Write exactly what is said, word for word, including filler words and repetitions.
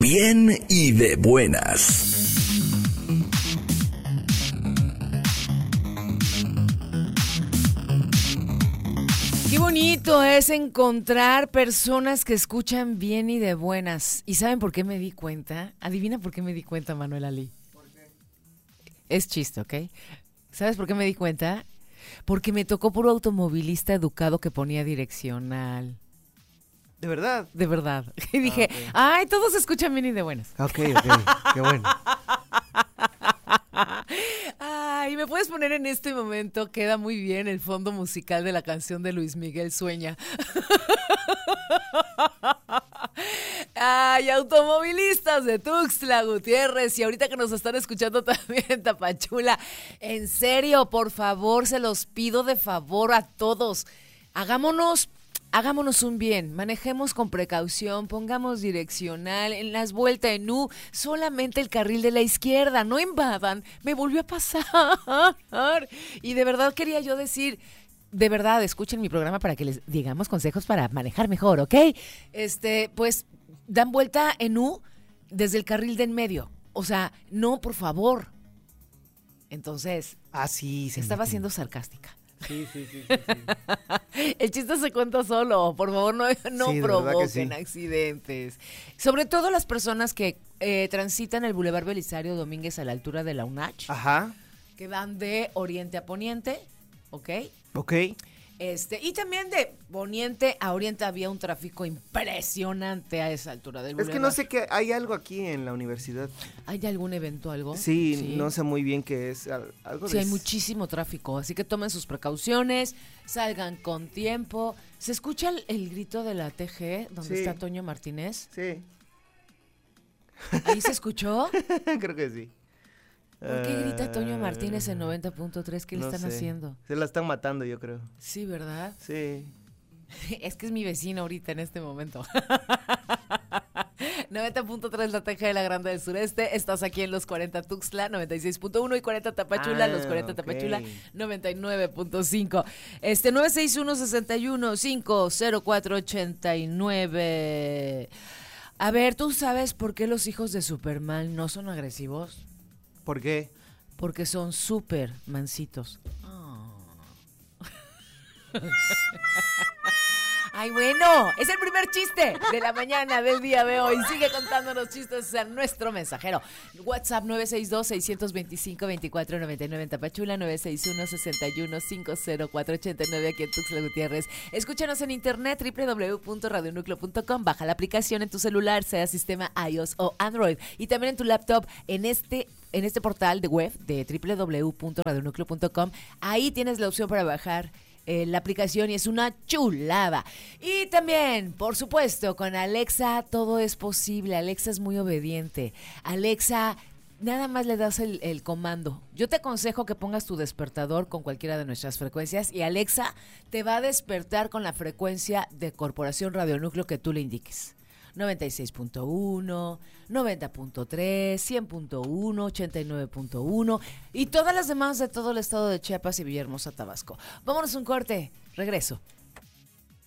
bien y de buenas. Qué bonito es encontrar personas que escuchan bien y de buenas. ¿Y saben por qué me di cuenta? Adivina por qué me di cuenta, Manuel Ali. ¿Por qué? Es chiste, ¿ok? ¿Sabes por qué me di cuenta? Porque me tocó puro automovilista educado que ponía direccional. ¿De verdad? De verdad. Y dije, ah, okay. Ay, todos escuchan bien y de buenas. Ok, ok, qué bueno. Ay, me puedes poner en este momento, queda muy bien el fondo musical de la canción de Luis Miguel, Sueña. Ay, automovilistas de Tuxtla Gutiérrez, y ahorita que nos están escuchando también en Tapachula, en serio, por favor, se los pido de favor a todos, hagámonos Hagámonos un bien, manejemos con precaución, pongamos direccional, en las vueltas en U, solamente el carril de la izquierda, no invadan, me volvió a pasar. Y de verdad quería yo decir, de verdad, escuchen mi programa para que les digamos consejos para manejar mejor, ¿ok? Este, pues, dan vuelta en U desde el carril de en medio, o sea, no, por favor. Entonces, ah, sí, se estaba siendo sarcástica. Sí, sí, sí, sí, sí. El chiste se cuenta solo, por favor no, no sí, provoquen sí. accidentes. Sobre todo las personas que eh, transitan el Boulevard Belisario Domínguez a la altura de la UNACH. Ajá. Que van de oriente a poniente, ¿ok? Ok. Este, y también de poniente a oriente había un tráfico impresionante a esa altura del Boulevard. Es que no sé qué, hay algo aquí en la universidad. ¿Hay algún evento, algo? Sí, sí. No sé muy bien qué es. Algo sí, de... hay muchísimo tráfico, así que tomen sus precauciones, salgan con tiempo. ¿Se escucha el, el grito de la T G donde sí. está Toño Martínez? Sí. ¿Ahí se escuchó? Creo que sí. ¿Por qué grita Toño Martínez en noventa punto tres? ¿Qué no le están sé. haciendo? Se la están matando, yo creo. Sí, ¿verdad? Sí. Es que es mi vecino ahorita en este momento. noventa punto tres la T G de la Grande del Sureste. Estás aquí en los cuarenta Tuxtla, noventa y seis punto uno, y cuarenta Tapachula, ah, los cuarenta okay. Tapachula, noventa y nueve punto cinco. Este, nueve seis uno, seis uno, cinco cero cuatro ocho nueve. A ver, ¿tú sabes por qué los hijos de Superman no son agresivos? ¿Por qué? Porque son súper mansitos. Oh. Ay, bueno, es el primer chiste de la mañana del día de hoy. Sigue contándonos chistes a nuestro mensajero. WhatsApp nueve seis dos, seis dos cinco, dos cuatro nueve nueve en Tapachula, nueve seis uno, seis uno, cinco cero cuatro ocho nueve aquí en Tuxtla Gutiérrez. Escúchanos en internet, doble u doble u doble u punto radio núcleo punto com. Baja la aplicación en tu celular, sea sistema iOS o Android. Y también en tu laptop, en este en este portal de web de doble u doble u doble u punto radio núcleo punto com. Ahí tienes la opción para bajar Eh, la aplicación y es una chulada. Y también, por supuesto, con Alexa todo es posible. Alexa es muy obediente. Alexa, nada más le das el, el comando. Yo te aconsejo que pongas tu despertador con cualquiera de nuestras frecuencias y Alexa te va a despertar con la frecuencia de Corporación Radio Núcleo que tú le indiques. noventa y seis punto uno, noventa punto tres, cien punto uno, ochenta y nueve punto uno y todas las demás de todo el estado de Chiapas y Villahermosa, Tabasco. Vámonos un corte, regreso.